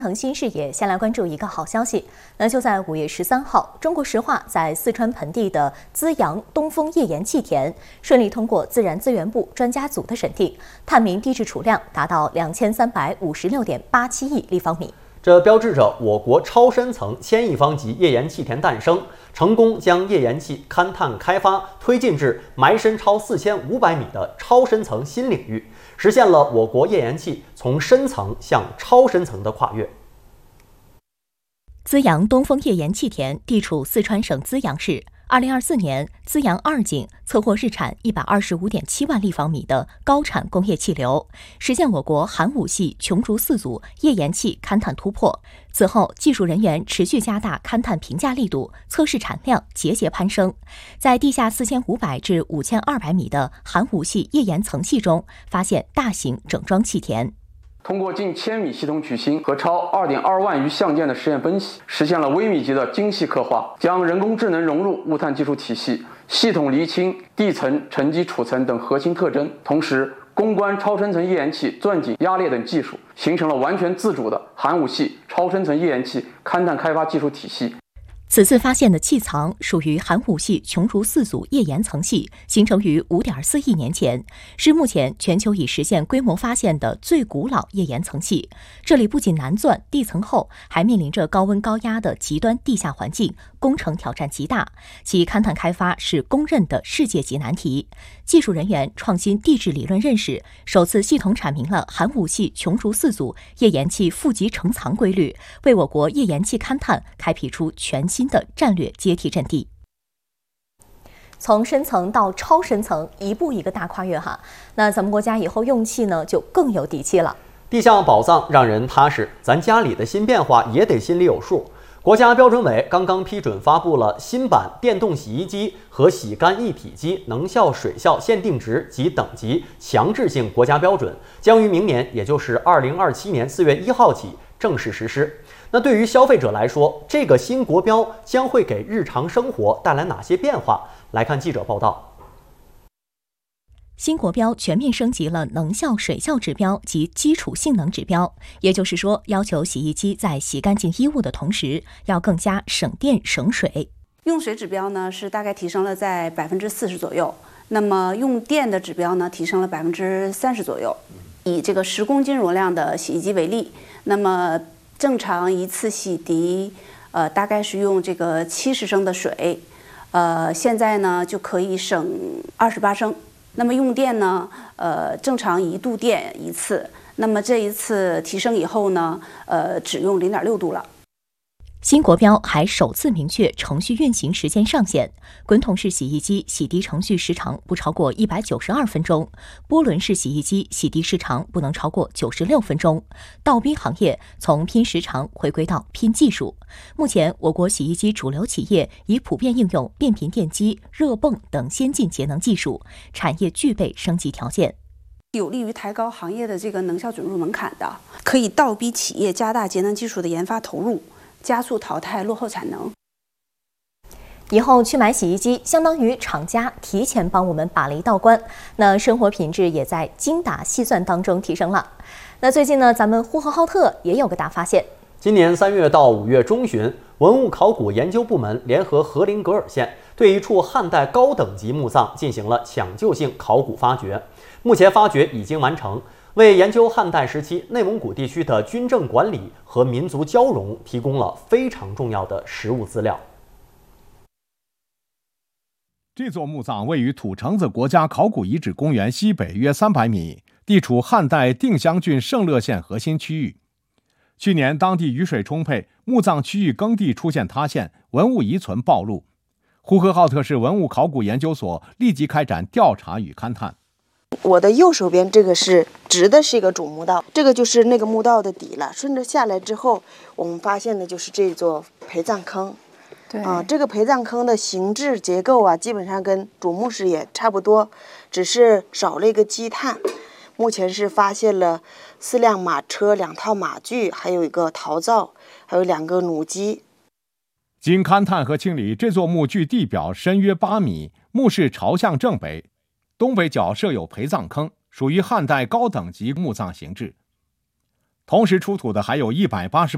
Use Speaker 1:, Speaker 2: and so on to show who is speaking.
Speaker 1: 腾新视野，先来关注一个好消息。那就在5月13号，中国石化在四川盆地的资阳东风页岩气田顺利通过自然资源部专家组的审定，探明地质储量达到2356.87亿立方米。
Speaker 2: 这标志着我国超深层千亿方级页岩气田诞生，成功将页岩气勘探开发推进至埋深超4500米的超深层新领域，实现了我国页岩气从深层向超深层的跨越。
Speaker 1: 资阳东风页岩气田地处四川省资阳市。2024年，资阳2井测获日产125.7万立方米的高产工业气流，实现我国寒武系琼竹4组页岩气勘探突破。此后，技术人员持续加大勘探评价力度，测试产量节节攀升。在地下4500至5200米的寒武系页岩层系中，发现大型整桩气田。
Speaker 3: 通过近1000米系统取芯和超2.2万余项件的实验分析，实现了微米级的精细刻画，将人工智能融入物探技术体系，系统厘清地层、沉积、储层等核心特征，同时攻关超深层页岩气钻井、压裂等技术，形成了完全自主的寒武系超深层页岩气勘探开发技术体系。
Speaker 1: 此次发现的气藏属于寒武系琼竹4组页岩层系，形成于5.4亿年前，是目前全球已实现规模发现的最古老页岩层系。这里不仅难钻、地层厚，还面临着高温高压的极端地下环境，工程挑战极大，其勘探开发是公认的世界级难题。技术人员创新地质理论认识，首次系统阐明了寒武系琼竹4组页岩气富集成藏规律，为我国页岩气勘探开辟出全新的战略阶梯阵地。从深层到超深层，一步一个大跨越哈。那咱们国家以后用气呢，就更有底气了。
Speaker 2: 地下宝藏让人踏实，咱家里的新变化也得心里有数。国家标准委刚刚批准发布了新版电动洗衣机和洗干一体机能效水效限定值及等级强制性国家标准，将于明年，也就是2027年4月1号起正式实施。那对于消费者来说，这个新国标将会给日常生活带来哪些变化？来看记者报道。
Speaker 1: 新国标全面升级了能效水效指标及基础性能指标，也就是说，要求洗衣机在洗干净衣物的同时，要更加省电省水。
Speaker 4: 用水指标呢是大概提升了在40%左右，那么用电的指标呢提升了30%左右。以这个10公斤容量的洗衣机为例，那么正常一次洗涤，大概是用这个70升的水，现在呢就可以省28升。那么用电呢，正常1度电一次，那么这一次提升以后呢，只用0.6度了。
Speaker 1: 新国标还首次明确程序运行时间上限，滚筒式洗衣机洗涤程序时长不超过192分钟，波轮式洗衣机洗涤时长不能超过96分钟。倒逼行业从拼时长回归到拼技术。目前，我国洗衣机主流企业已普遍应用变频电机、热泵等先进节能技术，产业具备升级条件。
Speaker 4: 有利于抬高行业的这个能效准入门槛的，可以倒逼企业加大节能技术的研发投入，加速淘汰落后产能。
Speaker 1: 以后去买洗衣机，相当于厂家提前帮我们把了一道关，那生活品质也在精打细算当中提升了。那最近呢，咱们呼和浩特也有个大发现。
Speaker 2: 今年3月到5月中旬，文物考古研究部门联合和林格尔县对一处汉代高等级墓葬进行了抢救性考古发掘，目前发掘已经完成，为研究汉代时期内蒙古地区的军政管理和民族交融提供了非常重要的实物资料。
Speaker 5: 这座墓葬位于土城子国家考古遗址公园西北约300米，地处汉代定襄郡圣乐县核心区域。去年当地雨水充沛，墓葬区域耕地出现塌陷，文物遗存暴露。呼和浩特市文物考古研究所立即开展调查与勘探。
Speaker 6: 我的右手边这个是直的，是一个主墓道，这个就是那个墓道的底了。顺着下来之后，我们发现的就是这座陪葬坑。
Speaker 4: 对
Speaker 6: 这个陪葬坑的形制结构啊，基本上跟主墓室也差不多，只是少了一个积碳。目前是发现了4辆马车、2套马具，还有一个陶灶，还有2个弩机。
Speaker 5: 经勘探和清理，这座墓距地表深约8米，墓室朝向正北，东北角设有陪葬坑，属于汉代高等级墓葬形制。同时出土的还有188